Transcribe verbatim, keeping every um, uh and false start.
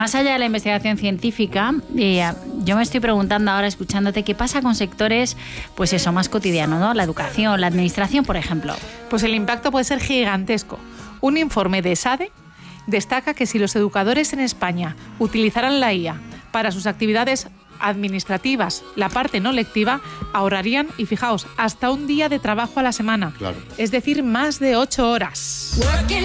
Más allá de la investigación científica, eh, yo me estoy preguntando ahora, escuchándote, ¿qué pasa con sectores, pues eso, más cotidianos, ¿no? La educación, la administración, por ejemplo. Pues el impacto puede ser gigantesco. Un informe de ESADE destaca que si los educadores en España utilizaran la I A para sus actividades administrativas, la parte no lectiva, ahorrarían, y fijaos, hasta un día de trabajo a la semana. Claro. Es decir, más de ocho horas.